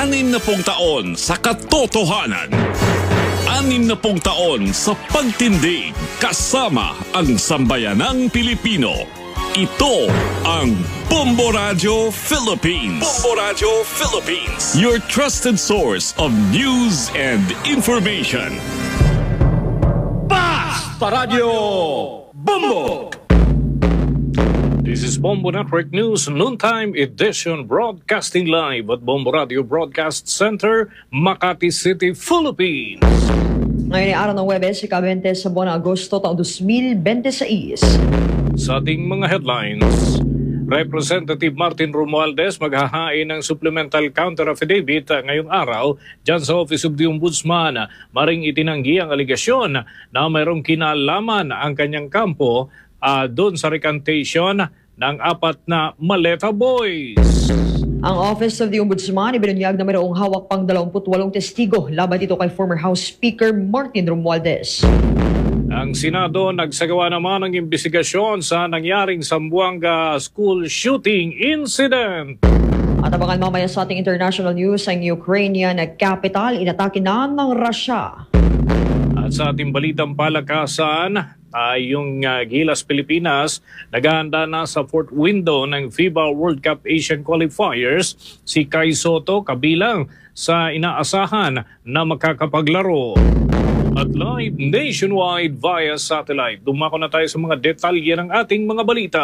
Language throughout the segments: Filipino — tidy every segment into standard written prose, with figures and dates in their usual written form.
60 taon sa katotohanan. 60 taon sa pagtindig kasama ang sambayanang Pilipino. Ito ang Bombo Radio Philippines. Bombo Radio Philippines. Your trusted source of news and information. Basta Radio Bombo! This is Bombo Network News Noontime Edition, broadcasting live at Bombo Radio Broadcast Center, Makati City, Philippines. Ngayon ay araw ng Huwebes, ika-20 sa buwan ng Agosto taong 2026. Sa ating mga headlines, Representative Martin Romualdez maghahain ng supplemental counter affidavit ngayong araw dyan sa Office of the Ombudsman. Maring itinanggi ang aligasyon na mayroong kinalaman ang kanyang kampo doon sa recantation ng 4 na Maleta Boys. Ang Office of the Ombudsman ibinunyag na mayroong hawak pang 28 testigo laban dito kay former House Speaker Martin Romualdez. Ang Senado nagsagawa naman ng imbestigasyon sa nangyaring Zamboanga school shooting incident. At abangan mamaya sa ating international news, ang Ukrainian capital inatake na ng Russia. At sa ating balitang palakasan, yung Gilas Pilipinas naghahanda na sa fourth window ng FIBA World Cup Asian Qualifiers. Si Kai Soto kabilang sa inaasahan na makakapaglaro. At live nationwide via satellite. Dumako na tayo sa mga detalye ng ating mga balita.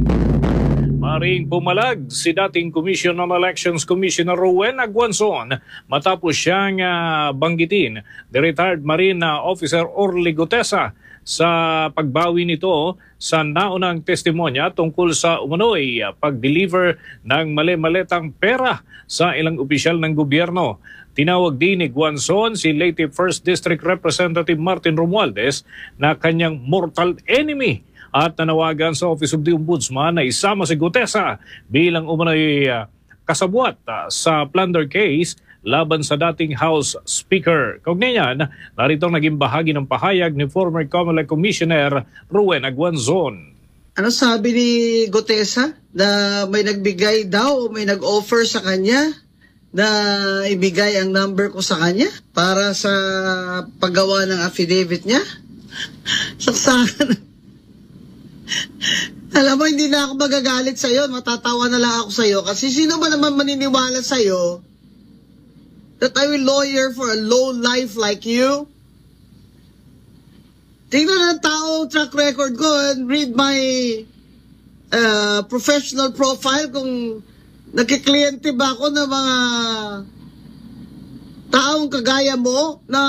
Maring pumalag si dating Commission on Elections Commissioner Rowen Aguanzon matapos siyang banggitin the retired Marine Officer Orly Gutesa sa pagbawi nito sa naunang testimonya tungkol sa umano'y pag-deliver ng mali-maletang pera sa ilang opisyal ng gobyerno. Tinawag din ni Guanzon si late 1st District Representative Martin Romualdez na kanyang mortal enemy at nanawagan sa Office of the Ombudsman na isama si Gutesa bilang umano'y kasabwat sa plunder case laban sa dating House Speaker. Kaugnay niyan, narito naging bahagi ng pahayag ni former COMELEC Commissioner Rowen Aguanzon. Ano sabi ni Gutesa? Na may nagbigay daw o may nag-offer sa kanya na ibigay ang number ko sa kanya para sa paggawa ng affidavit niya? Saksakan. Alam mo, hindi na ako magagalit sa'yo. Matatawa na lang ako sa'yo. Kasi sino ba naman maniniwala sa'yo that I will lawyer for a low life like you? Tingnan ang tao, track record ko, and read my professional profile kung nagkikliyente ba ako ng mga taong kagaya mo na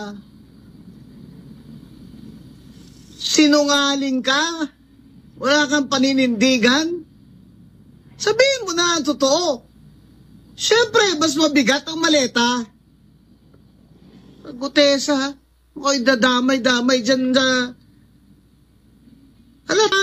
sinungaling ka, wala kang paninindigan. Sabihin mo na ang totoo. Siyempre, mas mabigat ang maleta. Gutesa, ako'y dadamay-damay dyan na halata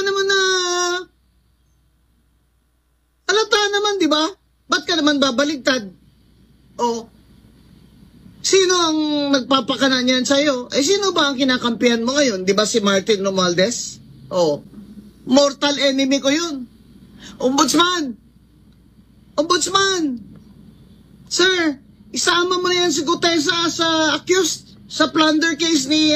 naman, di ba? Ba't ka naman babaligtad? O, sino ang nagpapakana niyan sa'yo? Eh, sino ba ang kinakampihan mo ngayon? Di ba si Martin Romualdez? O, mortal enemy ko yun. Ombudsman! Sir, isama mo na yan si Gutesa sa accused sa plunder case ni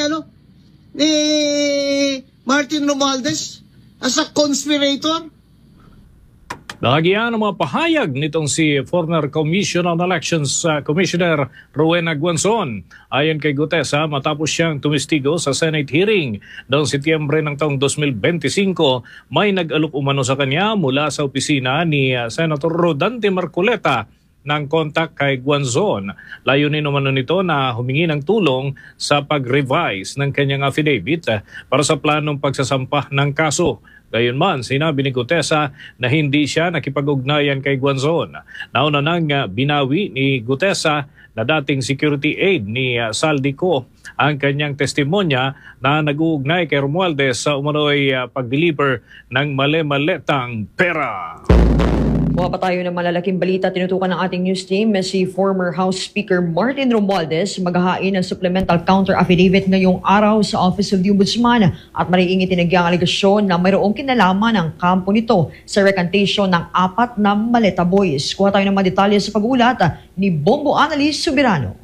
Martin Romualdez as a conspirator. Bahagyan ang mga pahayag nitong si former Commission on Elections Commissioner Rowen Aguanzon. Ayon kay Gutesa, matapos siyang tumistigo sa Senate hearing noong Setyembre ng taong 2025, may nag-alok umano sa kanya mula sa opisina ni Senator Rodante Marcoleta ng kontak kay Guanzon. Layunin umano nito na humingi ng tulong sa pag-revise ng kanyang affidavit para sa planong pagsasampah ng kaso. Gayunman, sinabi ni Gutesa na hindi siya nakipag-ugnayan kay Guanzon. Nauna nang binawi ni Gutesa na dating security aide ni Saldico ang kanyang testimonya na nag-uugnay kay Romualdez sa umano'y pag-deliver ng mali-maletang pera. Kuha pa tayo ng malalaking balita. Tinutukan ng ating news team si former House Speaker Martin Romualdez maghahain ng supplemental counter affidavit ngayong araw sa Office of the Ombudsman at mariing itinagyang aligasyon na mayroong kinalaman ng kampo nito sa recantation ng 4 na maleta boys. Kuha tayo ng mga detalye sa pag-uulat ni Bombo Annalise Subirano.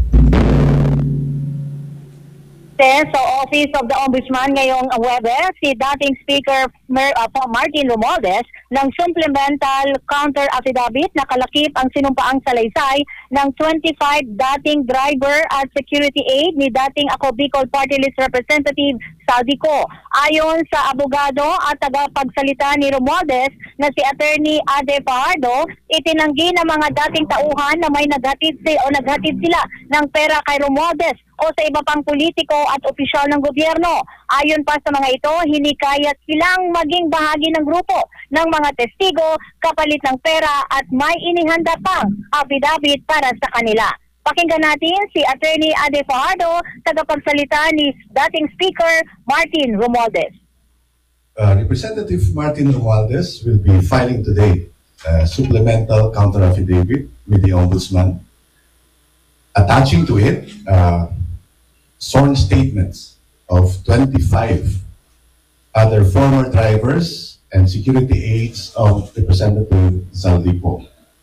Sa Office of the Ombudsman ngayong Webes, si dating Speaker Martin Romualdez ng supplemental counter affidavit na kalakip ang sinumpaang salaysay ng 25 dating driver at security aide ni dating Ako Bicol Party List Representative Saldico. Ayon sa abogado at tagapagsalita ni Romualdez na si Attorney Ade Fajardo, itinanggi ng mga dating tauhan na may naghatid sila ng pera kay Romualdez o sa iba pang politiko at opisyal ng gobyerno. Ayon pa sa mga ito, hinikayat silang maging bahagi ng grupo ng mga testigo kapalit ng pera at may inihanda pang affidavit para sa kanila. Pakinggan natin si Attorney Ade Fajardo, tagapagsalita ni dating Speaker Martin Romualdez. Representative Martin Romualdez will be filing today a supplemental counter affidavit with the Ombudsman, attaching to it sworn statements of 25 other former drivers and security aides of Representative Saldico.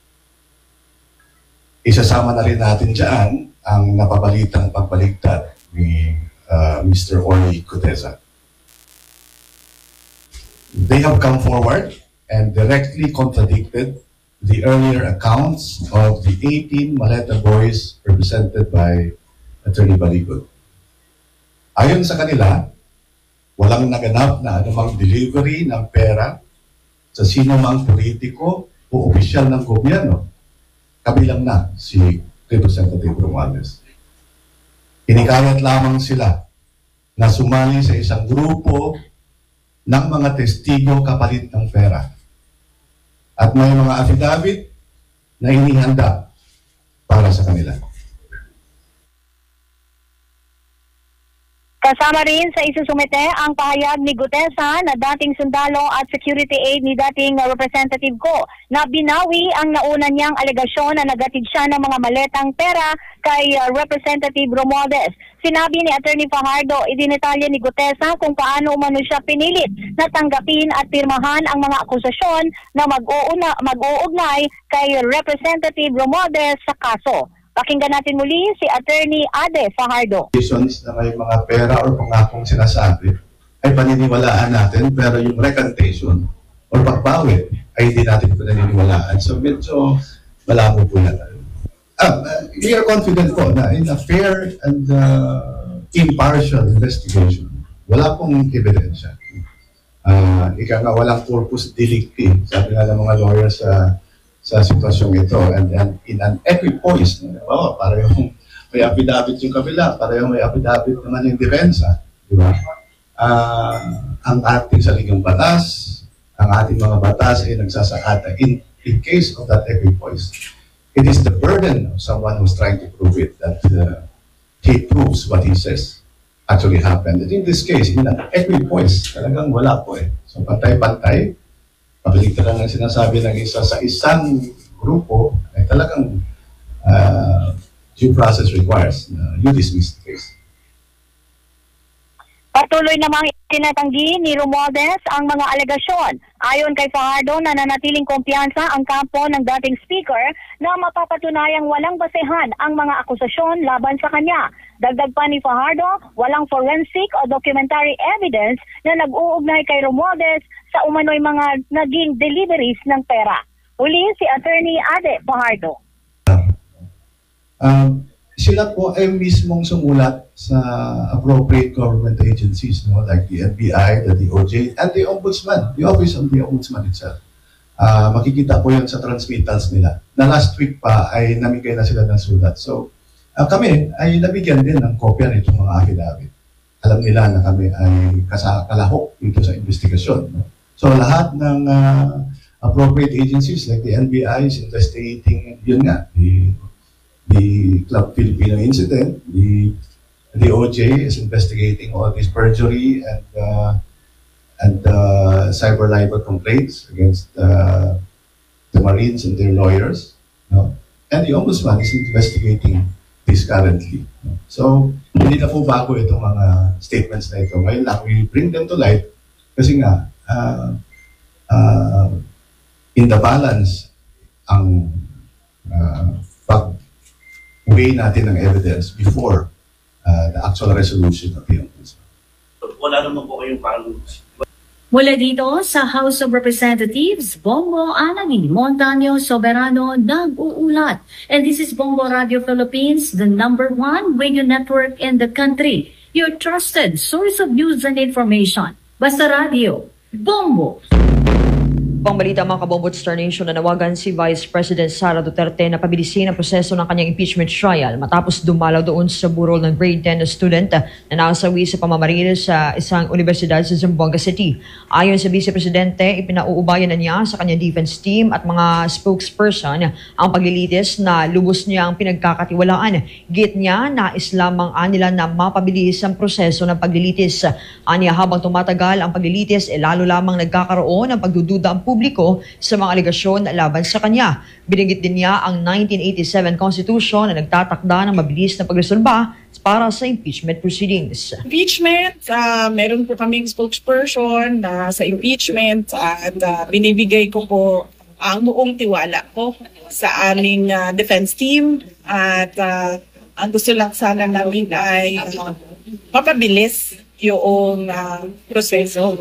Isasama na rin natin dyan ang napabalitang pagbaligtad ni Mr. Orly Cuteza. They have come forward and directly contradicted the earlier accounts of the 18 Maleta boys represented by Attorney Baligod. Ayon sa kanila, walang naganap na anumang delivery ng pera sa sino mang politiko o opisyal ng gobyerno, kabilang na si Representative Romualdez. Hinikayat lamang sila na sumali sa isang grupo ng mga testigo kapalit ng pera. At may mga affidavit na inihanda para sa kanila. Kasama rin sa isusumite ang pahayag ni Gutesa na dating sundalo at security aide ni dating Representative Ko na binawi ang nauna niyang alegasyon na nagatid siya ng mga maletang pera kay Representative Romualdez. Sinabi ni Attorney Fajardo, idinetalye ni Gutesa kung paano umano siya pinilit na tanggapin at pirmahan ang mga akusasyon na mag-uugnay kay Representative Romualdez sa kaso. Pakinggan natin muli si Attorney Ade Fajardo. Na may mga pera o pangakong sinasabi ay paniniwalaan natin, pero yung recantation o pagbawi ay hindi natin paniniwalaan. So medyo malabo po na tayo. We are confident po na in a fair and impartial investigation, wala pong ebidensya. Ika nga walang purpose delicti, sabi nga ng mga lawyers sa sitwasyong ito, and in an equipoise, parehong may affidavit yung kabila, parehong may affidavit naman yung depensa, di ba? Ang ating saligang batas, ang ating mga batas ay nagsasakata in case of that equipoise. It is the burden of someone who's trying to prove it that he proves what he says actually happened. And in this case, in an equipoise, talagang wala po eh. So pantay-pantay, paglikta lang ang sinasabi ng isa sa isang grupo ay talagang due process requires na you dismiss the case. Patuloy namang tinatanggi ni Romualdez ang mga alegasyon. Ayon kay Fajardo, nananatiling kumpiyansa ang kampo ng dating speaker na mapapatunayang walang basehan ang mga akusasyon laban sa kanya. Dagdag pa ni Fajardo, walang forensic o documentary evidence na nag-uugnay kay Romualdez sa umano'y mga naging deliveries ng pera. Uli si Attorney Ade Fajardo. Sila po ay mismong sumulat sa appropriate government agencies, no, like the NBI, the DOJ, and the Ombudsman, the Office of the Ombudsman itself. Makikita po yun sa transmittals nila. Na last week pa ay namigay na sila ng sulat. So, kami ay nabigyan din ng kopya nitong mga affidavit. Alam nila na kami ay kalahok dito sa investigasyon. No? So, lahat ng appropriate agencies like the NBI is investigating, yun nga, the Club Filipino incident, the DOJ is investigating all this perjury and cyber libel complaints against the Marines and their lawyers. No? And the Ombudsman is investigating this currently. No? So, hindi na po bago itong mga statements na ito. Ngayon lang, we bring them to light kasi nga, in the balance, ang pag-weigh natin ng evidence before the actual resolution of the Ombudsman. Wala naman po kayong parang... Mula dito sa House of Representatives, Bongo Anani Montaño Soberano nag-uulat. And this is Bongo Radio Philippines, the #1 radio network in the country. Your trusted source of news and information. Basta Radio, Bongo. Pangbalita mga kabombo Star Nation, nanawagan si Vice President Sara Duterte na pabilisin ang proseso ng kanyang impeachment trial matapos dumalaw doon sa burol ng grade 10 na student na nakasawi sa pamamaril sa isang universidad sa Zamboanga City. Ayon sa Vice Presidente, ipinauubayan na niya sa kanyang defense team at mga spokesperson ang paglilitis na lubos niya ang pinagkakatiwalaan. Git niya na lamang nila na mapabilis ang proseso ng paglilitis. Aniya habang tumatagal ang paglilitis, lalo lamang nagkakaroon ng pagdududa ang publiko sa mga alegasyon laban sa kanya. Binanggit din niya ang 1987 Constitution na nagtatakda ng mabilis na pagresolba para sa impeachment proceedings. Impeachment, meron po kaming spokesperson sa impeachment at binibigay ko po ang buong tiwala ko sa aming defense team at ang gusto lang sana namin ay mapabilis yung proseso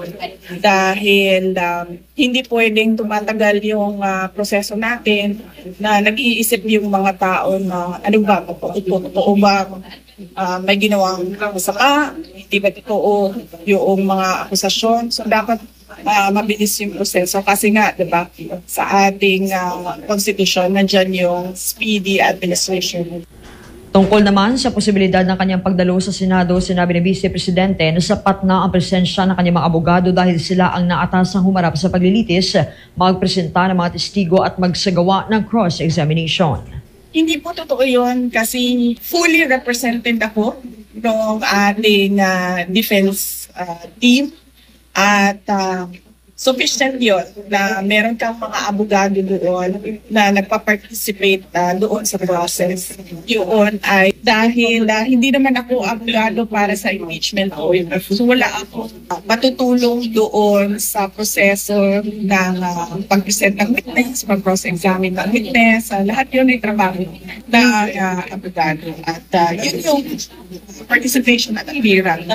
dahil hindi pwedeng tumatagal yung proseso natin na nag-iisip yung mga tao na ano ba, totoo ba may ginawang masama, hindi ba totoo yung mga akusasyon. So dapat mabilis yung proseso kasi nga, diba, sa ating constitution, nandyan yung speedy administration. Tungkol naman sa posibilidad ng kanyang pagdalo sa Senado, sinabi ni Vice Presidente na sapat na ang presensya ng kanyang mga abogado dahil sila ang naatasang humarap sa paglilitis, magpresenta ng mga testigo at magsagawa ng cross-examination. Hindi po totoo yun kasi fully represented ako ng ating defense team at sufficient yun na meron kang mga abogado doon na nagpa-participate doon sa process. Yun ay dahil hindi naman ako abogado para sa impeachment o so wala ako matutulong doon sa proseso ng pag-present ng witness, pag-cross-examine ng witness, lahat yun ay trabaho na abogado at yun yung participation at appearance.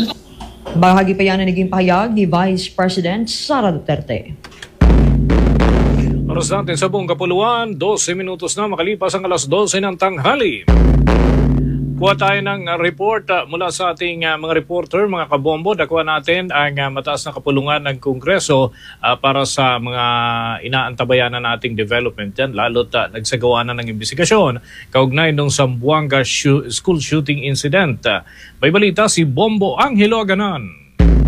Bahagi pa yan na naging pahayag ni Vice President Sara Duterte. Oras natin sa buong kapuluan, 12 minutos na makalipas ang alas 12 ng tanghali. Kuha tayo ng report mula sa ating mga reporter, mga kabombo. Nakuha natin ang mataas na kapulungan ng Kongreso para sa mga inaantabayan na nating development yan, lalo't nagsagawa na ng investigasyon kaugnay nung Zamboanga school shooting incident. May balita si Bombo Angelo Aganan.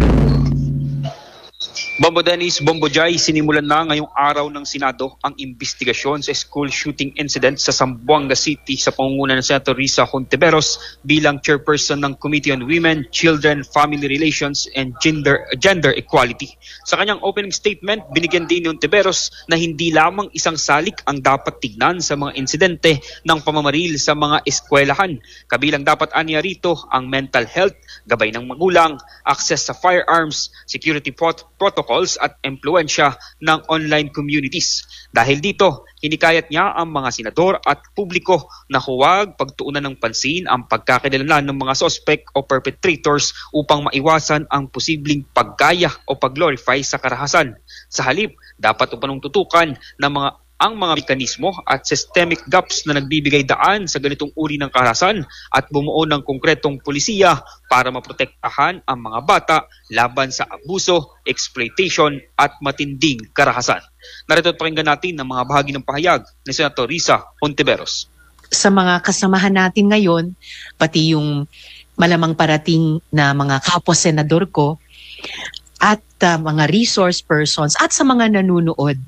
Bombo Dennis, Bombo Jai, sinimulan na ngayong araw ng Senado ang investigasyon sa school shooting incident sa Zamboanga City sa pangunguna ng Senator Risa Hontiveros bilang chairperson ng Committee on Women, Children, Family Relations, and Gender Equality. Sa kanyang opening statement, binigyan din ni Hontiveros na hindi lamang isang salik ang dapat tignan sa mga insidente ng pamamaril sa mga eskwelahan. Kabilang dapat aniya rito ang mental health, gabay ng magulang, access sa firearms, security protocols at impluensya ng online communities. Dahil dito, hinikayat niya ang mga senador at publiko na huwag pagtuunan ng pansin ang pagkakilala ng mga suspect o perpetrators upang maiwasan ang posibleng paggaya o pag-glorify sa karahasan. Sa halip, dapat upanong tutukan ng ang mga mekanismo at systemic gaps na nagbibigay daan sa ganitong uri ng karahasan at bumuo ng konkretong polisiya para maprotektahan ang mga bata laban sa abuso, exploitation at matinding karahasan. Narito at pakinggan natin ang mga bahagi ng pahayag ni Senator Risa Hontiveros. Sa mga kasamahan natin ngayon, pati yung malamang parating na mga kapwa-senador ko at mga resource persons at sa mga nanunood,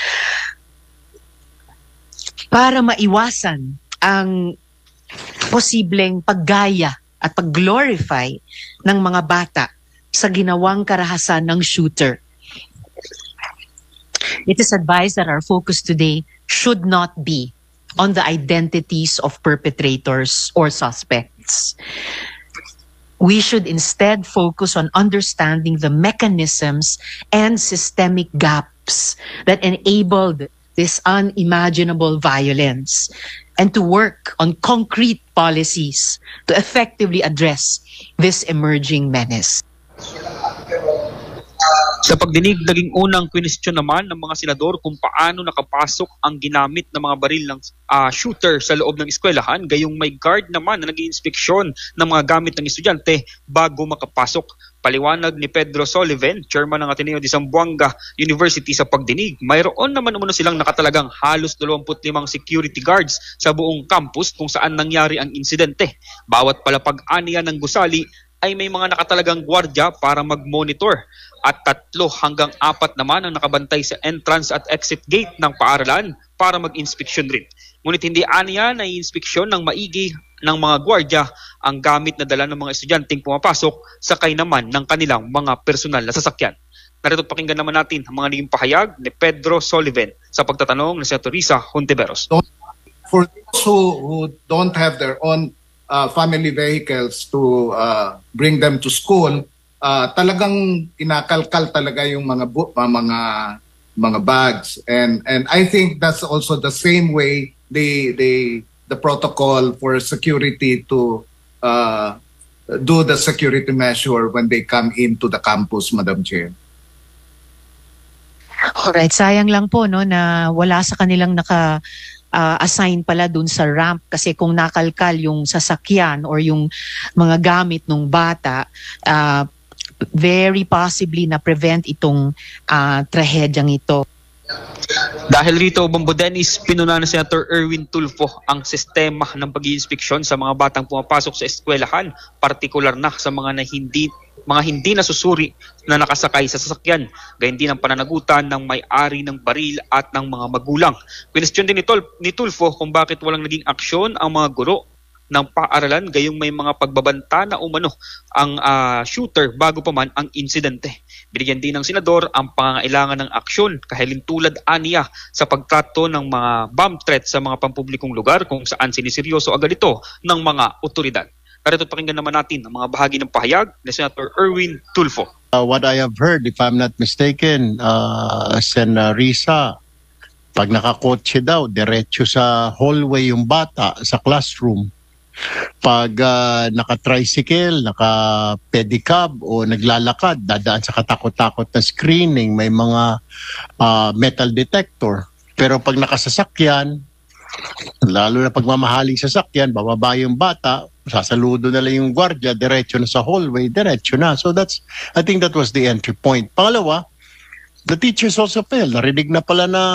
para maiwasan ang posibleng paggaya at pag-glorify ng mga bata sa ginawang karahasan ng shooter. It is advised that our focus today should not be on the identities of perpetrators or suspects. We should instead focus on understanding the mechanisms and systemic gaps that enabled this unimaginable violence, and to work on concrete policies to effectively address this emerging menace. Sa pagdinig, naging unang kwestiyon naman ng mga senador kung paano nakapasok ang ginamit ng mga baril ng shooter sa loob ng eskwelahan, gayong may guard naman na nag-iinspeksyon ng mga gamit ng estudyante bago makapasok. Paliwanag ni Pedro Soliven, chairman ng Ateneo de Zamboanga University, sa pagdinig, mayroon naman umano silang nakatalagang halos 25 security guards sa buong campus kung saan nangyari ang insidente. Bawat palapag-aniya ng gusali ay may mga nakatalagang gwardya para mag-monitor, at 3 hanggang 4 naman ang nakabantay sa entrance at exit gate ng paaralan para mag-inspeksyon rin. Ngunit hindi aniya na i-inspeksyon ng maigi ng mga gwardya ang gamit na dala ng mga estudyanteng pumapasok, sakay naman ng kanilang mga personal na sasakyan. Narito pakinggan naman natin ang mga naging pahayag ni Pedro Soliven sa pagtatanong ni Senator Risa Hontiveros. For those who don't have their own family vehicles to bring them to school, talagang kinakalkal talaga yung mga bags, and I think that's also the same way the protocol for security to do the security measure when they come into the campus, Madam Chair. Alright, sayang lang po no na wala sa kanilang assign pala dun sa ramp, kasi kung nakalkal yung sasakyan or yung mga gamit ng bata, very possibly na prevent itong trahedyang ito. Dahil rito, Bombo Dennis, pinuna ni Senator Erwin Tulfo ang sistema ng pag-iinspeksyon sa mga batang pumapasok sa eskwelahan, partikular na sa mga hindi nasusuri na nakasakay sa sasakyan, gayon din ang pananagutan ng may-ari ng baril at ng mga magulang. Question din ni Tulfo kung bakit walang naging aksyon ang mga guro ng paaralan, gayong may mga pagbabanta na umano ang shooter bago pa man ang insidente. Binigyan din ng senador ang pangangailangan ng aksyon, kahilintulad aniya sa pagtrato ng mga bomb threat sa mga pampublikong lugar kung saan siniseryoso agad ito ng mga otoridad. Narito pakinggan naman natin ang mga bahagi ng pahayag ni Senator Erwin Tulfo. What I have heard, if I'm not mistaken, Sen. Risa, pag nakakotse daw, diretso sa hallway yung bata sa classroom. Pag naka-tricycle, naka-pedicab o naglalakad, dadaan sa katakot-takot na screening, may mga metal detector. Pero pag nakasasakyan, lalo na pagmamahaling sasakyan, bababa yung bata, sasaludo na lang yung gwardiya, diretso na sa hallway, diretso na. So I think that was the entry point. Pangalawa, the teachers also fail. Narinig na pala na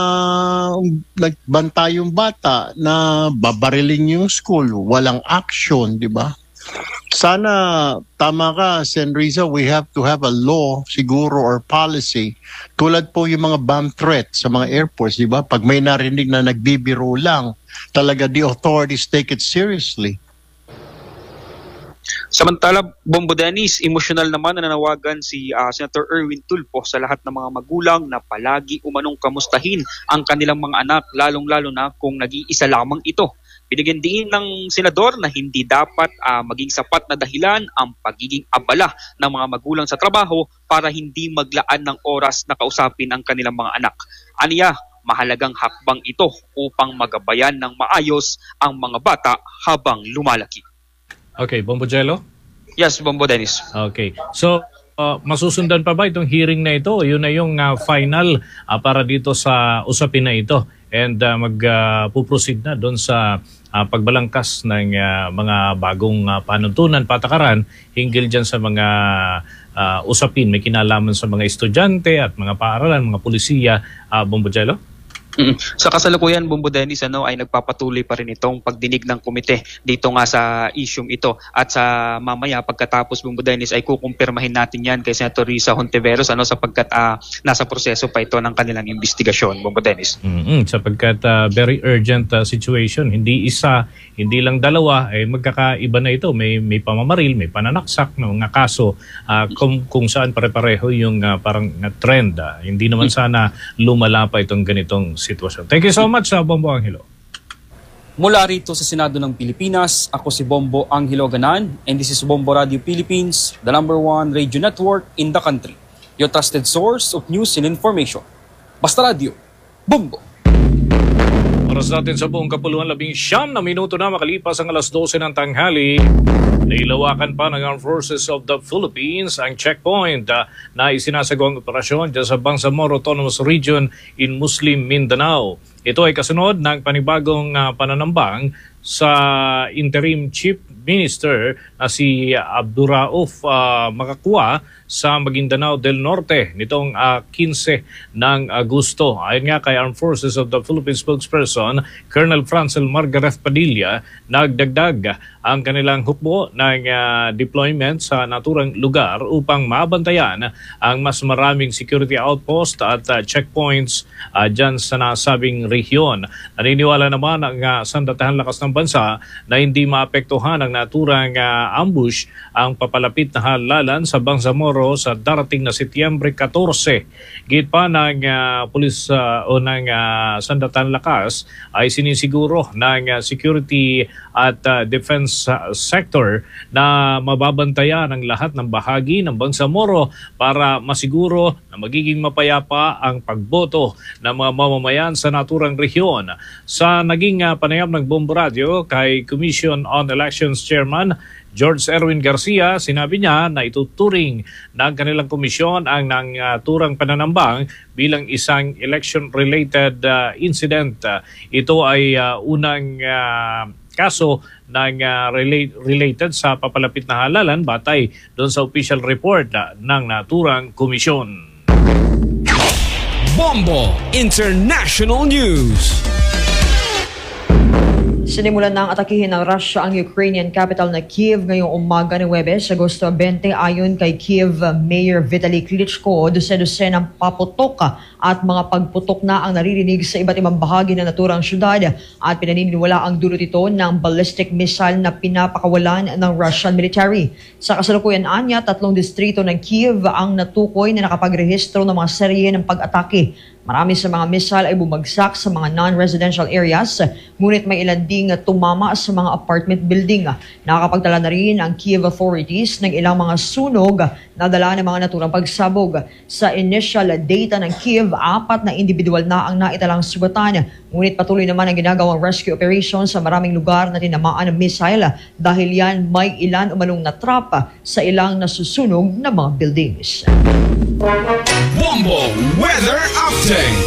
nagbanta yung bata na babarilin yung school. Walang action, di ba? Sana, tama ka, Sen. Risa, we have to have a law, siguro, or policy. Tulad po yung mga bomb threat sa mga airports, di ba? Pag may narinig na nagbibiro lang, talaga the authorities take it seriously. Samantala, Bombo Dennis, emosyonal naman na nanawagan si Senator Erwin Tulfo sa lahat ng mga magulang na palagi umanong kamustahin ang kanilang mga anak, lalong-lalo na kung nag-iisa lamang ito. Binigyan din ng senador na hindi dapat maging sapat na dahilan ang pagiging abala ng mga magulang sa trabaho para hindi maglaan ng oras na kausapin ang kanilang mga anak. Aniya, mahalagang hakbang ito upang magabayan ng maayos ang mga bata habang lumalaki. Okay, Bombo Jello? Yes, Bombo Dennis. Okay. So, masusundan pa ba itong hearing na ito? Yun na yung final para dito sa usapin na ito. And magpuproceed na doon sa pagbalangkas ng mga bagong panuntunan, patakaran, hinggil dyan sa mga usapin. May kinalaman sa mga estudyante at mga paaralan, mga pulisiya. Bombo Jello? Sa kasalukuyan, Bombo Dennis, ay nagpapatuloy pa rin itong pagdinig ng komite dito nga sa isyung ito. At sa mamaya, pagkatapos, Bombo Dennis, ay kukumpirmahin natin yan kay Senator Risa Hontiveros sapagkat nasa proseso pa ito ng kanilang investigasyon, Bombo Dennis. Sapagkat very urgent situation. Hindi isa, hindi lang dalawa, magkakaiba na ito. May pamamaril, may pananaksak na mga kaso kung saan pare-pareho yung parang trend. Hindi naman sana lumala pa itong ganitong sitwasyon. Thank you so much, Bombo Angelo. Mula rito sa Senado ng Pilipinas, ako si Bombo Angelo Ganan, and this is Bombo Radio Philippines, the #1 radio network in the country. Your trusted source of news and information. Basta Radio, Bombo! Oras natin sa buong kapuluan, 19 na minuto na makalipas ang alas 12 ng tanghali. Nailawakan pa ng Armed Forces of the Philippines ang checkpoint na isinasagawang operasyon dyan sa Bangsamoro Autonomous Region in Muslim Mindanao. Ito ay kasunod ng panibagong pananambang sa Interim Chief Minister na si Abdurauf Makakwa sa Maguindanao del Norte nitong 15 ng Agosto. Ayon nga kay Armed Forces of the Philippines spokesperson, Colonel Francel Margareth Padilla, nagdagdag ang kanilang hukbo ng deployment sa naturang lugar upang mabantayan ang mas maraming security outpost at checkpoints dyan sa nasabing rehiyon. Naniniwala naman ang Sandatahang Lakas ng Bansa na hindi maapektuhan ng naturang ambush ang papalapit na halalan sa Bangsamoro sa darating na Setyembre 14. Git pa ng pulis o ng Sandatahang Lakas ay sinisiguro ng security at defense sector na mababantayan ang lahat ng bahagi ng Bangsamoro para masiguro na magiging mapayapa ang pagboto ng mga mamamayan sa naturang rehiyon. Sa naging panayam ng Bombo Radio kay Commission on Elections Chairman George Erwin Garcia, sinabi niya na ituturing ng kanilang komisyon ang naturang pananambang bilang isang election-related incident. Ito ay unang kaso ng related sa papalapit na halalan batay doon sa official report ng naturang komisyon. Bombo International News. Sinimulan ng atakihin ng Russia ang Ukrainian capital na Kiev ngayong umaga ng Huwebes, Agosto 20, ayon kay Kiev Mayor Vitaly Klitschko. Dose-dose ng paputok at mga pagputok na ang naririnig sa iba't ibang bahagi ng naturang syudad at pinaniniwala ang dulot ito ng ballistic missile na pinapakawalan ng Russian military. Sa kasalukuyan anya, 3 distrito ng Kiev ang natukoy na nakapagrehistro ng mga serye ng pag-atake. Marami sa mga missile ay bumagsak sa mga non-residential areas, ngunit may ilan ding tumama sa mga apartment building. Nakakapagtala na rin ang Kiev authorities ng ilang mga sunog na dala ng mga naturang pagsabog. Sa initial data ng Kiev, 4 na individual na ang naitalang sugatan, ngunit patuloy naman ang ginagawang rescue operation sa maraming lugar na tinamaan ng missile dahil yan may ilan umanong natrap sa ilang nasusunog na mga buildings. Bombo Weather Update.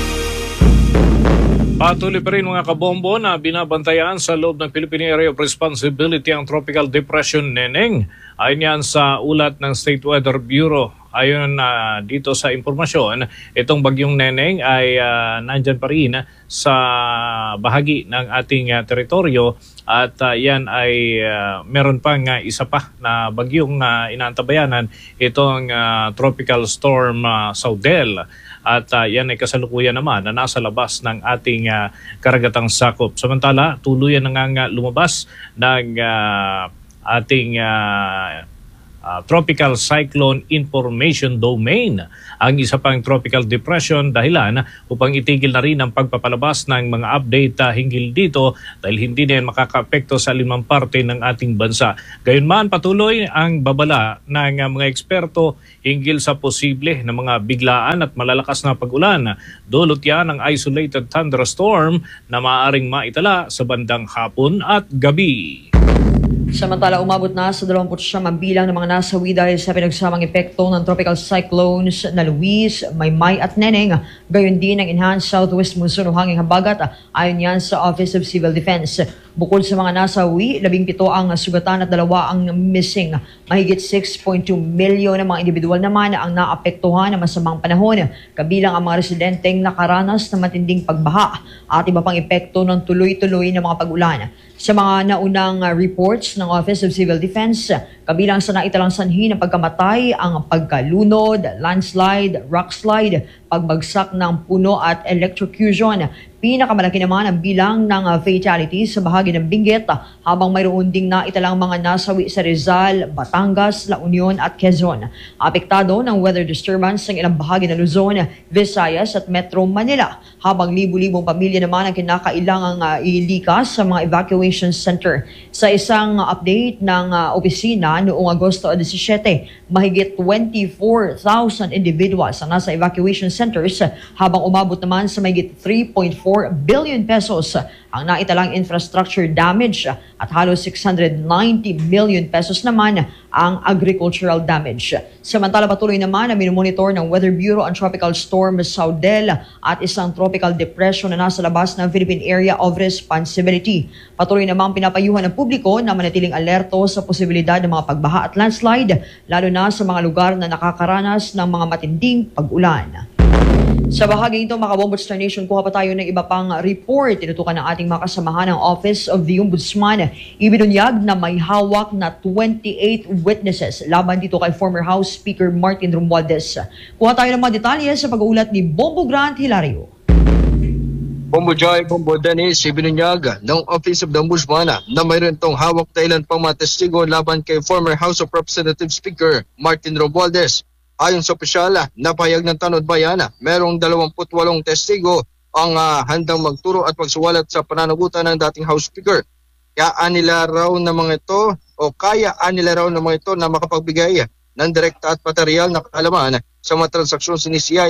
Patuloy pa rin mga kabombo na binabantayan sa loob ng Philippine Area of Responsibility ang Tropical Depression Neneng. Ayon yan sa ulat ng State Weather Bureau. Ayon dito sa impormasyon, itong bagyong Neneng ay nandyan pa rin sa bahagi ng ating teritoryo at yan ay meron pang isa pa na bagyong inaantabayanan, itong Tropical Storm Saudel. At yan ay kasalukuyan naman na nasa labas ng ating karagatang sakop. Samantala, tuluyan na lumabas ng ating Tropical Cyclone Information Domain, ang isa pang tropical depression, dahilan upang itigil na rin ang pagpapalabas ng mga update hinggil dito dahil hindi na yan makakaapekto sa 5 parte ng ating bansa. Gayunman, patuloy ang babala ng mga eksperto hinggil sa posible na mga biglaan at malalakas na pag-ulan. Dulot yan ang isolated thunderstorm na maaaring maitala sa bandang hapon at gabi. Samantala, umabot na sa 29 bilang ng mga nasawi dahil sa pinagsamang epekto ng tropical cyclones na Luis, Maymay at Neneng. Gayon din ang enhanced southwest monsoon o hanging habagat ayon yan sa Office of Civil Defense. Bukod sa mga nasawi, 17 ang sugatan at 2 ang missing. Mahigit 6.2 milyon na mga individual naman ang naapektuhan ng masamang panahon, kabilang ang mga residenteng nakaranas ng matinding pagbaha at iba pang epekto ng tuloy-tuloy na mga pag-ulan. Sa mga naunang reports ng Office of Civil Defense, kabilang sa naitalang sanhi ng pagkamatay ang pagkalunod, landslide, rockslide, pagbagsak ng puno at electrocution. Pinakamalaki naman ang bilang ng fatalities sa bahagi ng Benguet, habang mayroon ding naitalang mga nasawi sa Rizal, Batangas, La Union at Quezon. Apektado ng weather disturbance ng ilang bahagi ng Luzon, Visayas at Metro Manila, habang libu-libong pamilya naman ang kinakailangang ilikas sa mga evacuation center. Sa isang update ng opisina noong Agosto 17, mahigit 24,000 individuals ang nasa evacuation centers, habang umabot naman sa mahigit 3.4 billion pesos ang naitalang infrastructure damage at halos 690 million pesos naman ang agricultural damage. Samantala, patuloy naman na minomonitor ng Weather Bureau ang Tropical Storm Saudel at isang tropical depression na nasa labas ng Philippine Area of Responsibility. Patuloy namang pinapayuhan ng publiko na manatiling alerto sa posibilidad ng mga pagbaha at landslide, lalo na sa mga lugar na nakakaranas ng mga matinding pag-ulan. Sa bahagi ito, mga Bombo Star Nation, kuha pa tayo ng iba pang report. Tinutukan ng ating mga kasamahan ng Office of the Ombudsman. Ibinunyag na may hawak na 28 witnesses laban dito kay former House Speaker Martin Romualdez. Kuha tayo ng mga detalye sa pag-uulat ni Bombo Grant Hilario. Bombo Joy, Bombo Dennis, ibinunyag ng Office of the Ombudsman na mayroon itong hawak na ilan pang mga testigo laban kay former House of Representatives Speaker Martin Romualdez. Ayon sa opisyal na pahayag ng Tanod Bayan, merong 28 testigo ang handang magturo at magsuwalat sa pananagutan ng dating House Speaker. Kaya anila raw ng mga ito na makapagbigay ng direkta at material na kaalaman sa mga transaksyon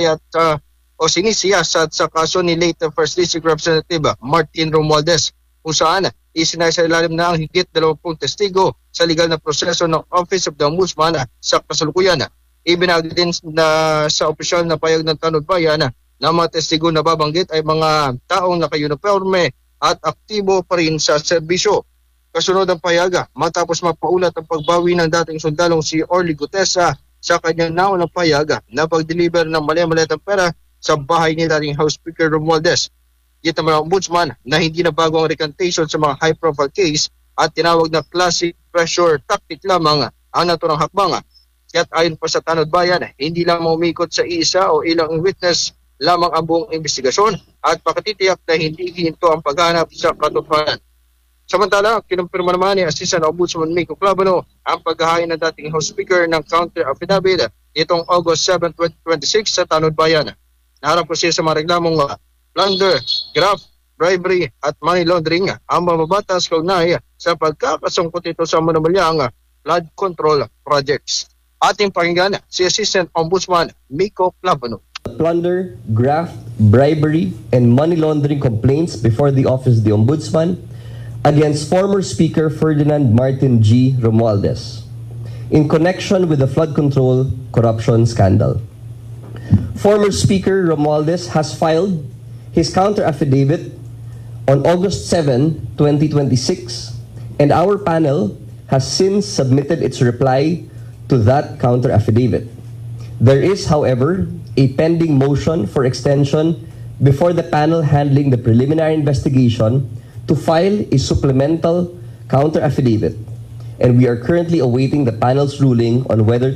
sinisiyasat sa kaso ni late First District Representative Martin Romualdez, kung saan isinasailalim na ang higit 20 testigo sa legal na proseso ng Office of the Ombudsman sa kasalukuyan. Ibinagi din na sa opisyal na payag ng Tanod Bayan na mga testigo na babanggit ay mga taong naka-uniforme at aktibo pa rin sa serbisyo. Kasunod ang payag, matapos mapaulat ang pagbawi ng dating sundalong si Orly Gutesa sa kanyang naunang payag na pag-deliver ng mali-malitang pera sa bahay ni dating House Speaker Romualdez. Kita naman ang ombudsman na hindi na bago ang recantation sa mga high-profile case at tinawag na classic pressure tactic lamang ang naturang hakbang. Kaya't ayon pa sa Tanod Bayan, hindi lang umikot sa isa o ilang witness lamang ang buong investigasyon at pakatitiyak na hindi hihinto ang paghanap sa katotohanan. Samantala, kinumpirma naman ni Assistant Ombudsman Miko Clavano ang paghahain ng dating House Speaker ng counter affidavit nitong August 7, 2026 sa Tanod Bayan. Naharap ko siya sa mga reklamong plunder, graft, bribery at money laundering ang mababatas kaugnay sa pagkakasungkot ito sa manumalyang flood control projects. Ating pakinggan si Assistant Ombudsman Miko Clavano. Plunder, graft, bribery, and money laundering complaints before the Office of the Ombudsman against former Speaker Ferdinand Martin G. Romualdez in connection with the flood control corruption scandal. Former Speaker Romualdez has filed his counter affidavit on August 7, 2026, and our panel has since submitted its reply to that counter affidavit. There is, however, a pending motion for extension before the panel handling the preliminary investigation to file a supplemental counter affidavit, and we are currently awaiting the panel's ruling on whether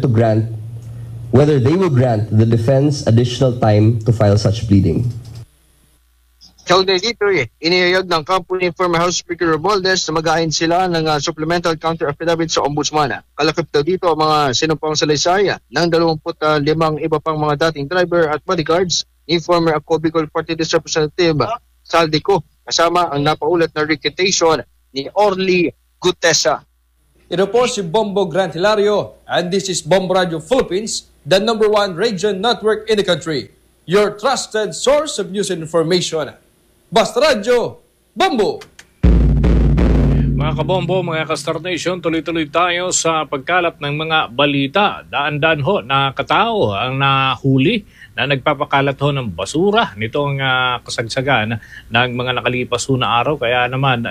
they will grant the defense additional time to file such pleading. Kaugnay dito, inihayag ng kampo ni former House Speaker Romualdez na mag-ain sila ng supplemental counter affidavit sa ombudsman. Kalakip daw dito ang mga sinumpang salaysay ng 25 iba pang mga dating driver at bodyguards ni former Ako Bicol Party List Representative Saldico, kasama ang napaulat na recantation ni Orly Gutesa. Ito po si Bombo Grant Hilario and this is Bombo Radio Philippines, the #1 radio network in the country. Your trusted source of news and information. Basta Radio, Bombo! Mga kabombo, mga ka-Star Nation, tuloy-tuloy tayo sa pagkalap ng mga balita. Daan-daan ho na katao ang nahuli na nagpapakalat ho ng basura nitong kasagsagan ng mga nakalipas ho na araw. Kaya naman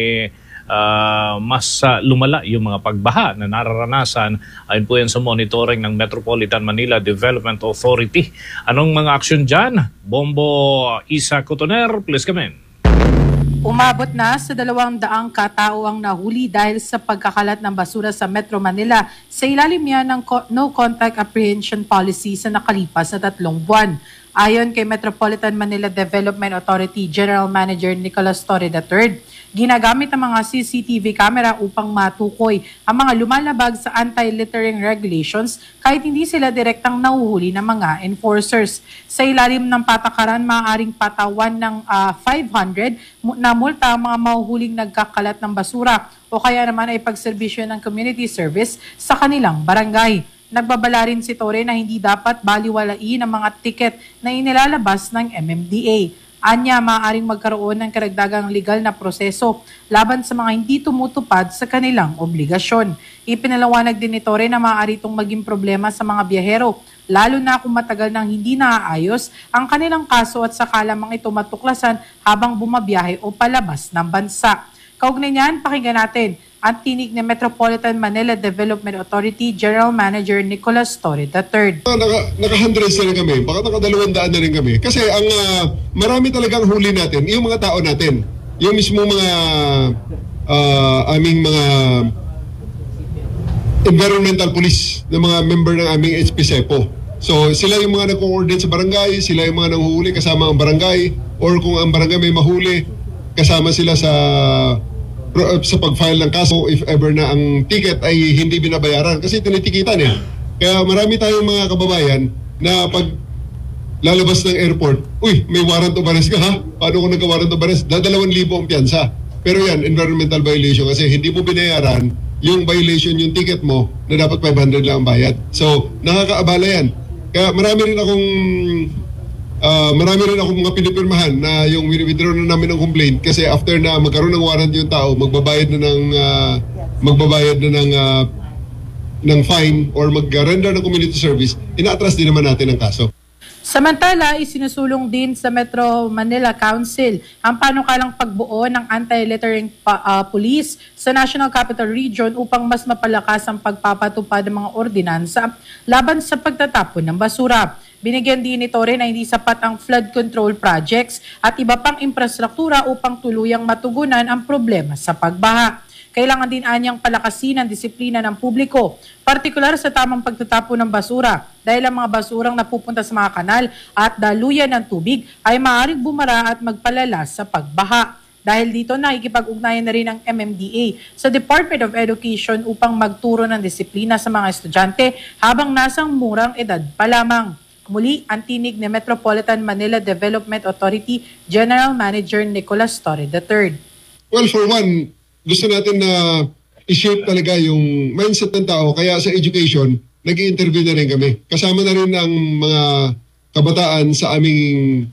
mas lumala yung mga pagbaha na nararanasan. Ayon po yan sa monitoring ng Metropolitan Manila Development Authority. Anong mga aksyon dyan? Bombo Isa Cotoner, please come in. Umabot na sa 200 katao ang nahuli dahil sa pagkakalat ng basura sa Metro Manila sa ilalim yan ng No Contact Apprehension Policy sa nakalipas na 3 buwan. Ayon kay Metropolitan Manila Development Authority General Manager Nicolas Torre III, ginagamit ang mga CCTV camera upang matukoy ang mga lumalabag sa anti-littering regulations kahit hindi sila direktang nahuhuli ng mga enforcers. Sa ilalim ng patakaran, maaaring patawan ng 500 na multa ang mga mahuhuling nagkakalat ng basura o kaya naman ay pagserbisyo ng community service sa kanilang barangay. Nagbabala rin si Torre na hindi dapat baliwalain ang mga tiket na inilalabas ng MMDA. Anya, maaaring magkaroon ng karagdagang legal na proseso laban sa mga hindi tumutupad sa kanilang obligasyon. Ipinalawanag din ni Torre na maaari itong maging problema sa mga biyahero, lalo na kung matagal nang hindi naaayos ang kanilang kaso at saka lamang ito matuklasan habang bumabiyahe o palabas ng bansa. Kaugnay niyan, pakinggan natin ang tinig ni Metropolitan Manila Development Authority General Manager Nicolas Torre III. Naka-hundreds na rin kami, baka naka-200 na rin kami. Kasi ang marami talagang huli natin, yung mga tao natin, yung mismo mga aming mga environmental police na mga member ng aming HPSEPO. So sila yung mga nag-coordinate sa barangay, sila yung mga nanguhuli kasama ang barangay, or kung ang barangay may mahuli, kasama sila sa pag-file ng kaso if ever na ang ticket ay hindi binabayaran kasi tinitikitan eh. Kaya marami tayong mga kababayan na pag lalabas ng airport, uy, may warrant of arrest ka ha? Paano kung nagka-warrant of arrest? 2,000 ang piyansa. Pero yan, environmental violation kasi hindi mo binayaran yung violation, yung ticket mo na dapat 500 lang ang bayad. So, nakakaabala yan. Kaya marami rin akong mga pinipirmahan na yung withdraw na namin ng complaint kasi after na magkaroon ng warrant yung tao, magbabayad na ng fine or mag-render ng community service, ina-atras din naman natin ang kaso. Samantala, isinusulong din sa Metro Manila Council ang panukalang pagbuo ng anti-littering police sa National Capital Region upang mas mapalakas ang pagpapatupad ng mga ordinansa laban sa pagtatapon ng basura. Binigyan din ni Torre na hindi sapat ang flood control projects at iba pang infrastruktura upang tuluyang matugunan ang problema sa pagbaha. Kailangan din anyang palakasin ang disiplina ng publiko, partikular sa tamang pagtatapon ng basura dahil ang mga basurang napupunta sa mga kanal at daluyan ng tubig ay maaaring bumara at magpalala sa pagbaha. Dahil dito, nakikipag-ugnayan na rin ang MMDA sa Department of Education upang magturo ng disiplina sa mga estudyante habang nasang murang edad pa lamang. Muli, ang tinig ni Metropolitan Manila Development Authority General Manager Nicolas Torre III. Well, for one, gusto natin na i-shape talaga yung mindset ng tao. Kaya sa education, nag-i-interview na rin kami. Kasama na rin ang mga kabataan sa aming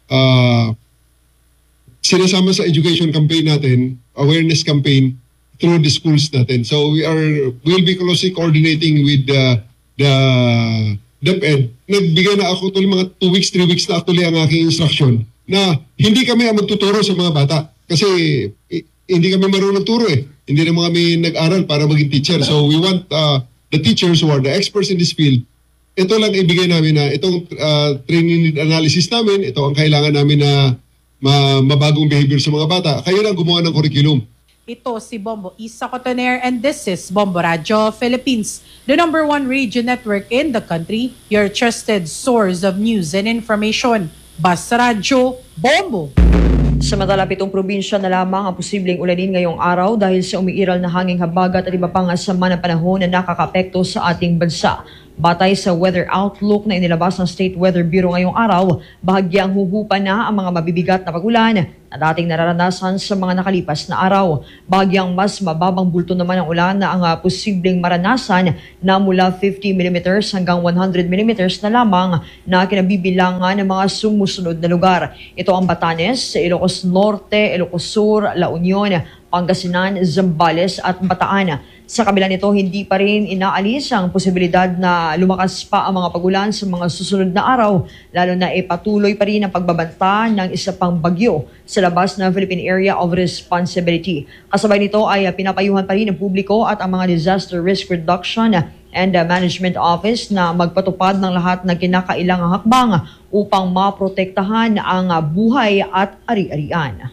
sinasama sa education campaign natin, awareness campaign through the schools natin. So we'll be closely coordinating with the DepEd. Nagbigay na ako tuloy mga 2 weeks, 3 weeks na actually ang aking instruction na hindi kami ang magtuturo sa mga bata kasi hindi kami marunong turo eh. Hindi naman kami nag-aral para maging teacher. So we want the teachers who are the experts in this field, ito lang ibigay namin na itong training need analysis namin, ito ang kailangan namin na mabagong behavior sa mga bata. Kayo lang gumawa ng curriculum. Ito si Bombo Isa Cotoner and this is Bombo Radio Philippines, the #1 radio network in the country, your trusted source of news and information. Basta Radio Bombo! Samantala, 7 probinsya na lamang ang posibleng ulanin ngayong araw dahil sa umiiral na hanging habagat at iba pang sama ng panahon na nakakapekto sa ating bansa. Batay sa weather outlook na inilabas ng State Weather Bureau ngayong araw, bahagyang huhupa na ang mga mabibigat na pagulan na dating nararanasan sa mga nakalipas na araw. Bagyang mas mababang bulto naman ang ulan na ang posibleng maranasan na mula 50 mm hanggang 100 mm na lamang na kinabibilangan ng mga sumusunod na lugar. Ito ang Batanes, Ilocos Norte, Ilocos Sur, La Union, Pangasinan, Zambales at Bataan. Sa kabila nito, hindi pa rin inaalis ang posibilidad na lumakas pa ang mga pagulan sa mga susunod na araw, lalo na patuloy pa rin ang pagbabanta ng isa pang bagyo sa labas ng Philippine Area of Responsibility. Kasabay nito ay pinapayuhan pa rin ng publiko at ang mga Disaster Risk Reduction and Management Office na magpatupad ng lahat ng kinakailangang hakbang upang maprotektahan ang buhay at ari-arian.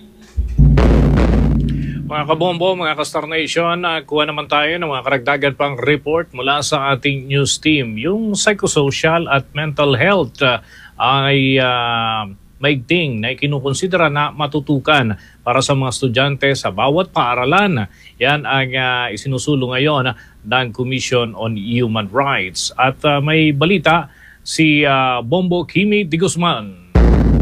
Mga kabombo, mga ka-Star Nation, kuha naman tayo ng mga karagdagan pang report mula sa ating news team. Yung psychosocial at mental health ay maigting na ikinukonsidera na matutukan para sa mga estudyante sa bawat paaralan. Yan ang isinusulong ngayon ng Commission on Human Rights. At may balita si Bombo Kimi de Guzman.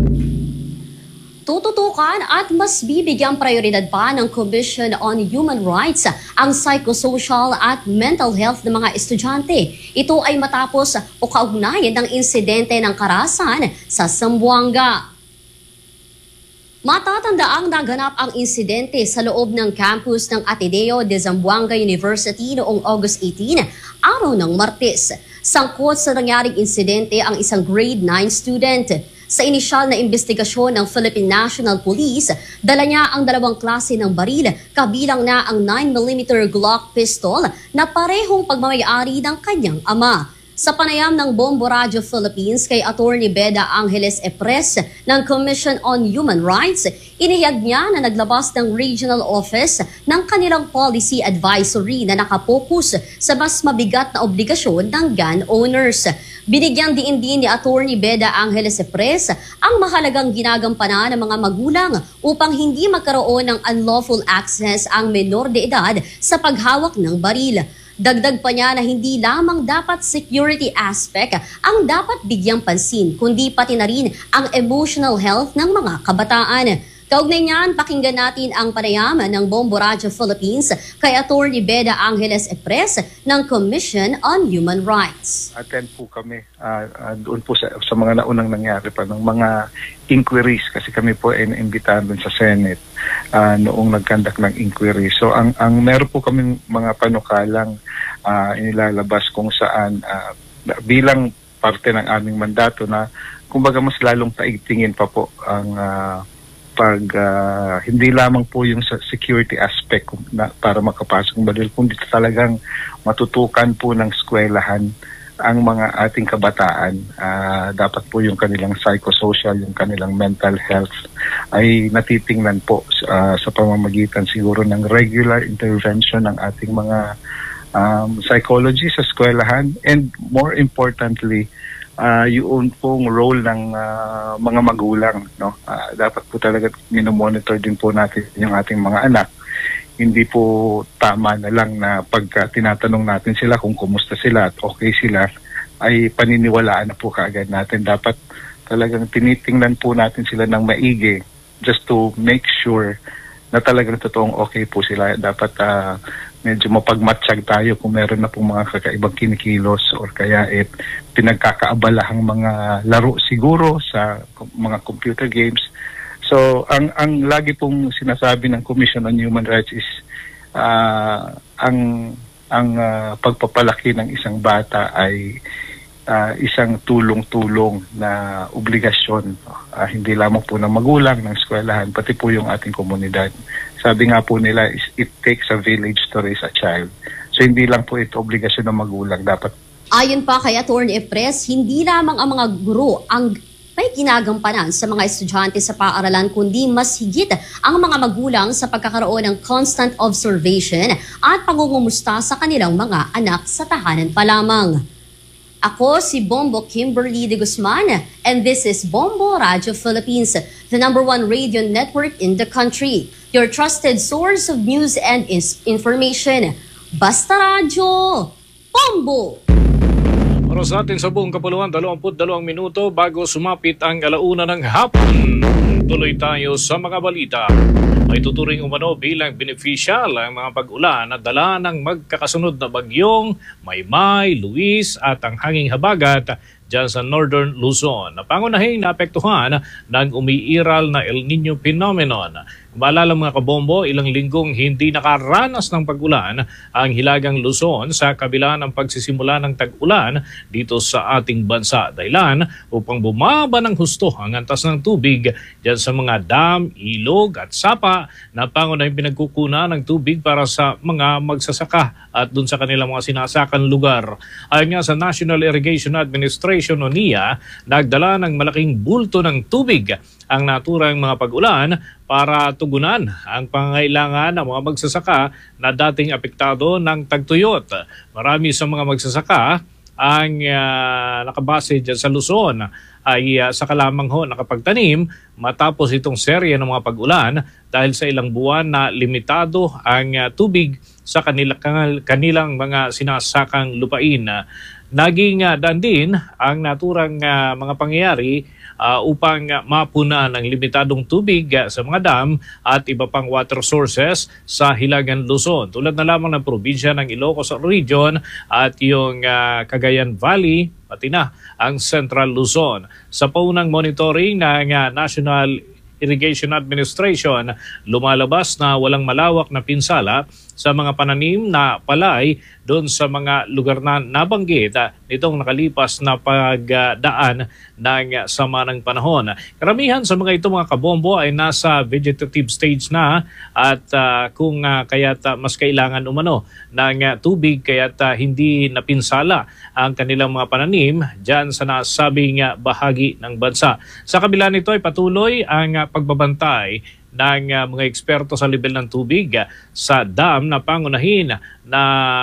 Tututukan at mas bibigyang prioridad pa ng Commission on Human Rights ang psychosocial at mental health ng mga estudyante. Ito ay matapos o kaugnayan ng insidente ng karahasan sa Zamboanga. Matatandaang naganap ang insidente sa loob ng campus ng Ateneo de Zamboanga University noong August 18, araw ng Martes. Sangkot sa nangyaring insidente ang isang grade 9 student. Sa inisyal na investigasyon ng Philippine National Police, dala niya ang 2 klase ng baril, kabilang na ang 9mm Glock pistol na parehong pagmamayari ng kanyang ama. Sa panayam ng Bombo Radio Philippines kay Attorney Beda Angeles Epres ng Commission on Human Rights, inihayag niya na naglabas ng regional office ng kanilang policy advisory na nakapokus sa mas mabigat na obligasyon ng gun owners. Binigyan din ni Attorney Beda Angeles Epres ang mahalagang ginagampanan ng mga magulang upang hindi magkaroon ng unlawful access ang menor de edad sa paghawak ng baril. Dagdag pa niya na hindi lamang dapat security aspect ang dapat bigyang pansin, kundi pati na rin ang emotional health ng mga kabataan. Kaugnay niyan, pakinggan natin ang panayam ng Bombo Radio Philippines kay Attorney Beda Angeles Epres ng Commission on Human Rights. Attend po kami doon po sa mga naunang nangyari pa ng mga inquiries kasi kami po ay naimbitahan doon sa Senate noong nagkandak ng inquiry. So ang meron po kami mga panukalang inilalabas kung saan bilang parte ng aming mandato na kumbaga mas lalong paigtingin pa po ang hindi lamang po yung sa security aspect para makapasok ng baril, kundi talagang matutukan po ng eskwelahan ang mga ating kabataan. Dapat po yung kanilang psychosocial, yung kanilang mental health ay natitingnan po sa pamamagitan siguro ng regular intervention ng ating mga psychology sa eskwelahan, and more importantly, yung pong role ng mga magulang, no? Dapat po talaga minomonitor din po natin yung ating mga anak. Hindi po tama na lang na pagka tinatanong natin sila kung kumusta sila at okay sila, ay paniniwalaan na po kaagad natin. Dapat talagang tinitingnan po natin sila ng maigi just to make sure na talagang totoong okay po sila. Dapat medyo mapagmatsyag tayo kung meron na pong mga kakaibang kinikilos or kaya pinagkakaabalahang mga laro siguro sa mga computer games. So ang lagi pong sinasabi ng Commission on Human Rights is ang pagpapalaki ng isang bata ay isang tulong-tulong na obligasyon, hindi lamang po ng magulang, ng eskwelahan, pati po yung ating komunidad. Sabi nga po nila, it takes a village to raise a child. So hindi lang po ito obligasyon ng magulang, dapat. Ayon pa kay Attorney Epres, hindi lamang ang mga guro ang may ginagampanan sa mga estudyante sa paaralan, kundi mas higit ang mga magulang sa pagkakaroon ng constant observation at pangungumusta sa kanilang mga anak sa tahanan pa lamang. Ako si Bombo Kimberly de Guzman, and this is Bombo Radio Philippines, the #1 radio network in the country. Your trusted source of news and information. Basta Radio, Bombo! Oras natin sa buong kapuluan, 22 minuto bago sumapit ang 1:00 ng hapon. Tuloy tayo sa mga balita. May tuturing umano bilang beneficial ang mga pag-ulan na dala ng magkakasunod na bagyong Maymay, Luis at ang hanging habagat dyan sa Northern Luzon. Pangunahing naapektuhan ng umiiral na El Nino phenomenon. Maalala mga kabombo, ilang linggong hindi nakaranas ng pag-ulan ang Hilagang Luzon sa kabila ng pagsisimula ng tag-ulan dito sa ating bansa. Dahilan upang bumaba ng husto ang antas ng tubig dyan sa mga dam, ilog at sapa na pangunahing pinagkukunan ng tubig para sa mga magsasaka at dun sa kanilang mga sinasakan lugar. Ayon nga sa National Irrigation Administration o NIA, nagdala ng malaking bulto ng tubig ang naturang mga pag-ulan para tugunan ang pangailangan ng mga magsasaka na dating apektado ng tagtuyot. Marami sa mga magsasaka ang nakabase dyan sa Luzon ay saka lamang ho nakapagtanim matapos itong serye ng mga pag-ulan dahil sa ilang buwan na limitado ang tubig sa kanilang mga sinasakang lupain. Naging dandin ang naturang mga pangyayari upang mapunan ang limitadong tubig sa mga dam at iba pang water sources sa Hilagang Luzon. Tulad na lamang ng probinsya ng Ilocos Region at yung Cagayan Valley, pati na ang Central Luzon. Sa paunang monitoring ng National Irrigation Administration, lumalabas na walang malawak na pinsala sa mga pananim na palay doon sa mga lugar na nabanggit nitong nakalipas na pagdaan ng sama ng panahon. Karamihan sa mga ito mga kabombo ay nasa vegetative stage na at kung kaya't mas kailangan umano ng tubig kaya't hindi napinsala ang kanilang mga pananim dyan sa nasabing bahagi ng bansa. Sa kabila nito ay patuloy ang pagbabantay ng mga eksperto sa level ng tubig sa dam na pangunahin na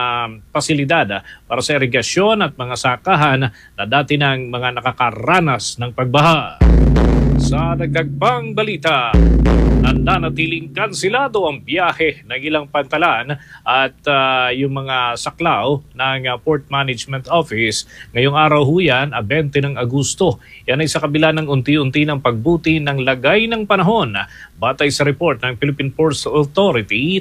pasilidad para sa irigasyon at mga sakahan na dati ng mga nakakaranas ng pagbaha. Sa dagdag pang balita, nananatiling kansilado ang biyahe ng ilang pantalan at yung mga saklaw ng Port Management Office. Ngayong araw ho yan, 20 ng Agosto. Yan ay sa kabila ng unti-unti ng pagbuti ng lagay ng panahon. Batay sa report ng Philippine Ports Authority,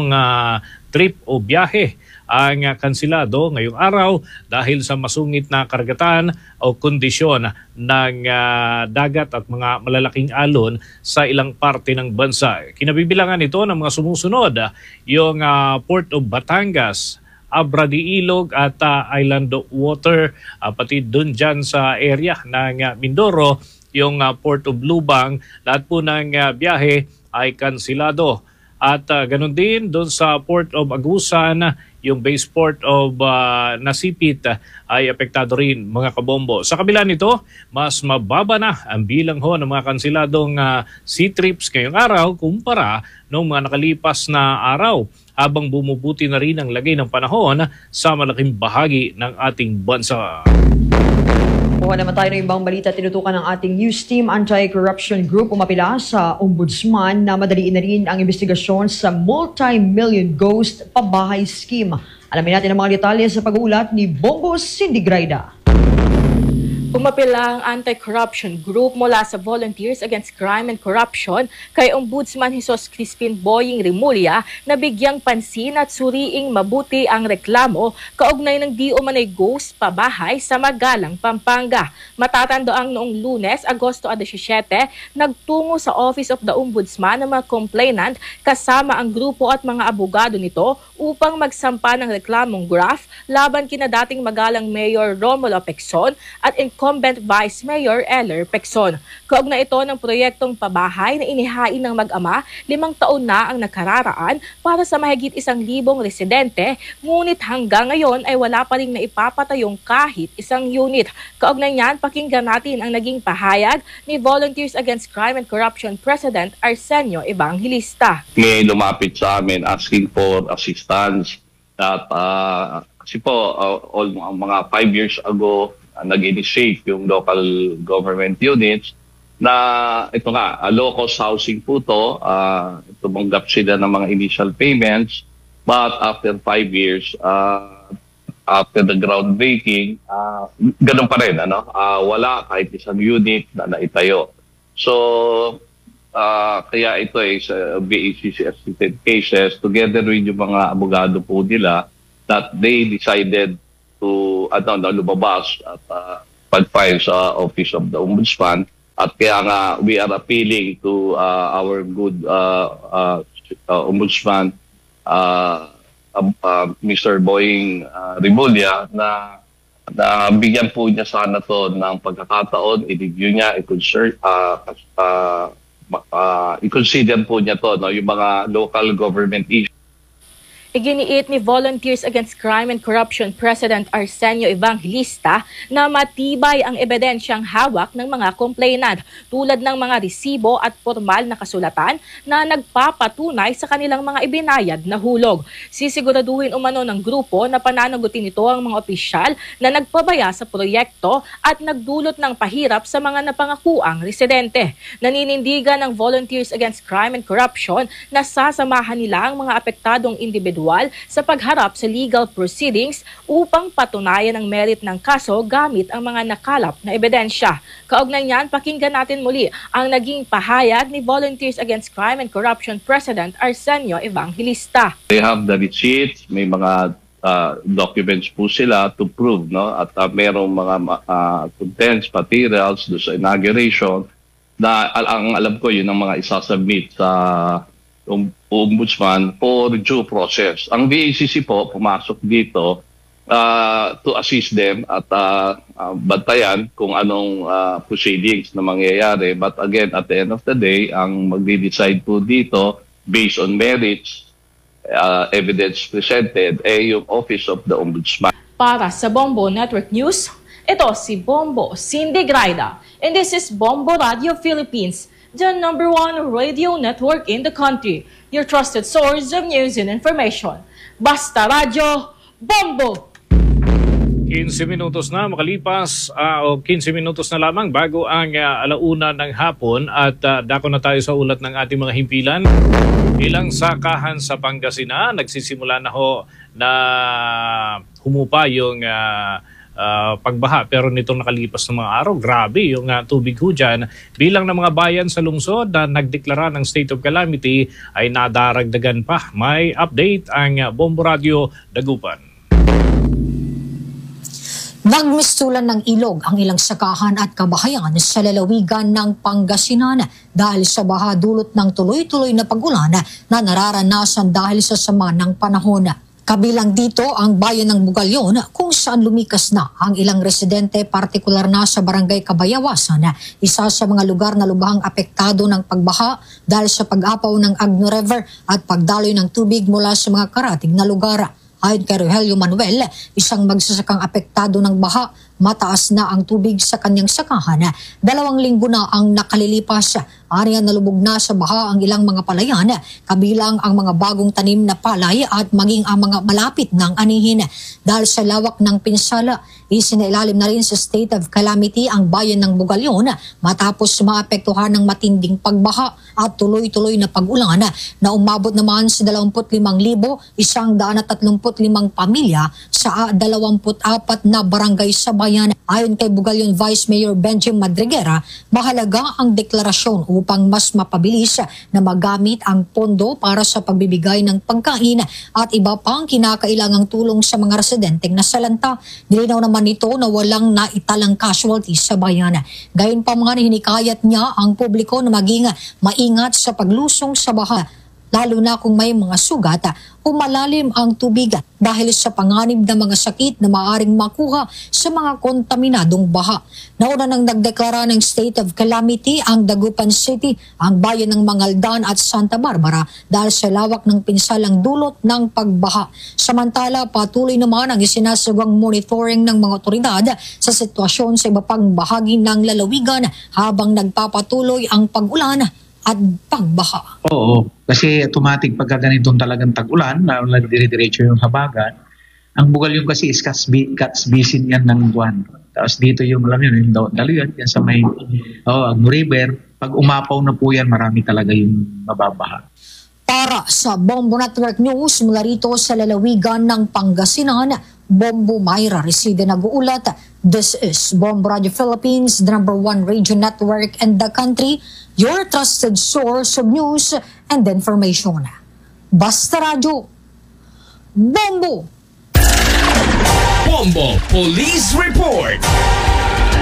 3 trip o biyahe ang kansilado ngayong araw dahil sa masungit na karagatan o kondisyon ng dagat at mga malalaking alon sa ilang parte ng bansa. Kinabibilangan ito ng mga sumusunod, yung Port of Batangas, Abra de Ilog at Island Water, pati dun dyan sa area ng Mindoro, yung Port of Lubang, lahat po ng biyahe ay kansilado. At ganun din doon sa Port of Agusan, yung base port of Nasipit ay apektado rin mga kabombo. Sa kabila nito, mas mababa na ang bilang ho ng mga kansiladong sea trips ngayong araw kumpara noong mga nakalipas na araw habang bumubuti na rin ang lagay ng panahon sa malaking bahagi ng ating bansa. Kuha naman tayo ng ibang balita. Tinutukan ng ating news team anti-corruption group umapila sa ombudsman na madaliin na rin ang investigasyon sa multi-million ghost pabahay scheme. Alamin natin ang mga detalye sa pag-uulat ni Bongo Sindigraida. Umapila ang anti-corruption group mula sa Volunteers Against Crime and Corruption kay Ombudsman Jesus Crispin Boying Remulla na bigyang pansin at suriing mabuti ang reklamo kaugnay ng di umanay ghost pabahay sa Magalang, Pampanga. Matatando ang noong Lunes, Agosto 17, nagtungo sa Office of the Ombudsman ng mga complainant kasama ang grupo at mga abogado nito upang magsampa ng reklamong graft laban kina dating Magalang Mayor Romulo Pecson at incumbent Vice Mayor Eller Pecson. Kaugnay ito ng proyektong pabahay na inihain ng mag-ama 5 taon na ang nakararaan para sa mahigit 1,000 residente, ngunit hanggang ngayon ay wala pa rin naipapatayong kahit isang unit. Kaugnay niyan, pakinggan natin ang naging pahayag ni Volunteers Against Crime and Corruption President Arsenio Evangelista. May lumapit sa amin asking for assistance at kasi po mga 5 years ago nag-initiate yung local government units na ito nga, low-cost housing po to, tumanggap sila ng mga initial payments, but after 5 years, after the groundbreaking, ganun pa rin, wala kahit isang unit na naitayo. So, kaya ito ay sa BACC assisted cases together with yung mga abogado po nila that they decided to lumabas at pag-file sa Office of the Ombudsman. At kaya nga we are appealing to our good Ombudsman Mr. Boying Rimulya na bigyan po niya sana to ng pagkakataon, i-review niya, i-consider po niya to, no, yung mga local government issues. Iginiit ni Volunteers Against Crime and Corruption President Arsenio Evangelista na matibay ang ebidensyang hawak ng mga complainant tulad ng mga resibo at formal na kasulatan na nagpapatunay sa kanilang mga ibinayad na hulog. Sisiguraduhin umano ng grupo na pananagutin ito ang mga opisyal na nagpabaya sa proyekto at nagdulot ng pahirap sa mga napangakuang residente. Naninindigan ng Volunteers Against Crime and Corruption na sasamahan nila ang mga apektadong individual sa pagharap sa legal proceedings upang patunayan ang merit ng kaso gamit ang mga nakalap na ebidensya. Kaugnay niyan, pakinggan natin muli ang naging pahayag ni Volunteers Against Crime and Corruption President Arsenio Evangelista. They have the receipts, may mga documents po sila to prove, no? At merong mga contents, materials do sa inauguration na ang alam ko yun ang mga isasubmit sa Ombudsman for due process. Ang BACC po pumasok dito to assist them at bantayan kung anong proceedings na mangyayari. But again, at the end of the day, ang magde-decide po dito based on merits, evidence presented, yung Office of the Ombudsman. Para sa Bombo Network News, ito si Bombo Cindy Graida. And this is Bombo Radio Philippines, the #1 radio network in the country. Your trusted source of news and information. Basta Radyo, Bombo! 15 minutos na makalipas, o 15 minutos na lamang bago ang alauna ng hapon at dako na tayo sa ulat ng ating mga himpilan. Ilang sakahan sa Pangasinan, nagsisimula na ho na humupa yung pagbaha, pero nitong nakalipas ng mga araw, grabe yung tubig ho dyan. Bilang ng mga bayan sa lungsod na nagdeklara ng state of calamity ay nadaragdagan pa. May update ang Bombo Radio Dagupan. Nagmistulan ng ilog ang ilang sakahan at kabahayan sa lalawigan ng Pangasinan dahil sa baha dulot ng tuloy-tuloy na pag-ulan na nararanasan dahil sa sama ng panahon. Kabilang dito ang bayan ng Bugalyon kung saan lumikas na ang ilang residente, partikular na sa barangay Kabayawasan, isa sa mga lugar na lubhang apektado ng pagbaha dahil sa pag-apaw ng Agno River at pagdaloy ng tubig mula sa mga karatig na lugar. Ayon kay Rogelio Manuel, isang magsasakang apektado ng baha, mataas na ang tubig sa kanyang sakahan. 2 linggo na ang nakalilipas. Ariyan nalubog na sa baha ang ilang mga palayan, kabilang ang mga bagong tanim na palay at maging ang mga malapit ng anihin. Dahil sa lawak ng pinsala, isinailalim na rin sa state of calamity ang bayan ng Bugalyon matapos maapektuhan ng matinding pagbaha at tuloy-tuloy na pag-ulan na umabot naman sa 25,135 pamilya sa 24 na barangay sa bayan. Ayon kay Bugalyon Vice Mayor Benjamin Madriguera, mahalaga ang deklarasyon upang mas mapabilis na magamit ang pondo para sa pagbibigay ng pagkain at iba pang kinakailangang tulong sa mga residenteng nasalanta. Nilinaw naman nito na walang naitalang casualties sa bayan. Gayun pa mga hinikayat niya ang publiko na maging maingat sa paglusong sa baha, lalo na kung may mga sugat o malalim ang tubig dahil sa panganib na mga sakit na maaaring makuha sa mga kontaminadong baha. Nauna nang nagdeklara ng state of calamity ang Dagupan City, ang bayan ng Mangaldan at Santa Barbara dahil sa lawak ng pinsalang dulot ng pagbaha. Samantala, patuloy naman ang isinasagawang monitoring ng mga otoridad sa sitwasyon sa iba pang bahagi ng lalawigan habang nagpapatuloy ang pag-ulan at pagbaha. Oo, kasi automatic pagka ganitong talagang tag-ulan, na dire-diretso yung habagat, ang Bugalyon kasi is cuts basin yan ng buwan. Tapos dito yung, alam yun, yung daluyan, yan sa may Agno River, pag umapaw na po yan, marami talaga yung mababaha. Para sa Bombo Network News, mula rito sa lalawigan ng Pangasinan, Bombo Mayra reside nag-uulat, This is Bombo Radio Philippines, the #1 radio network in the country, your trusted source of news and information. Basta Radio. Bombo! Bombo Police Report.